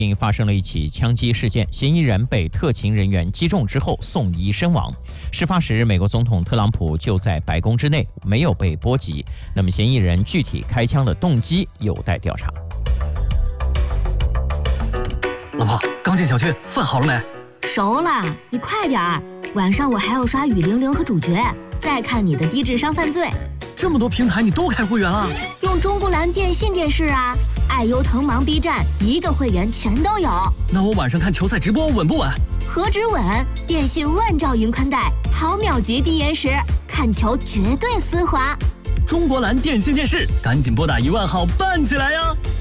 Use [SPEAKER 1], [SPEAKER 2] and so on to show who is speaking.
[SPEAKER 1] 发生了一起枪击事件，嫌疑人被特勤人员击中之后送医身亡。事发时，美国总统特朗普就在白宫之内，没有被波及。那么，嫌疑人具体开枪的动机有待调查。
[SPEAKER 2] 老婆，刚进小区，饭好了没？
[SPEAKER 3] 熟了，你快点儿！晚上我还要刷《雨霖铃》和《主角》，再看你的低智商犯罪。
[SPEAKER 2] 这么多平台你都开会员了？
[SPEAKER 3] 用中国蓝电信电视啊，爱优腾、芒 B 站，一个会员全都有。
[SPEAKER 2] 那我晚上看球赛直播稳不稳？
[SPEAKER 3] 何止稳，电信万兆云宽带，毫秒级低延时，看球绝对丝滑。
[SPEAKER 2] 中国蓝电信电视，赶紧拨打1万号办起来呀！